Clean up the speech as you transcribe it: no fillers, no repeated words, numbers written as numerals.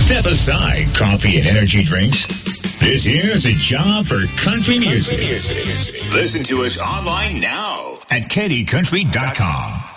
Step aside coffee and energy drinks. This here's a job for country music. Listen to us online now at KennyCountry.com.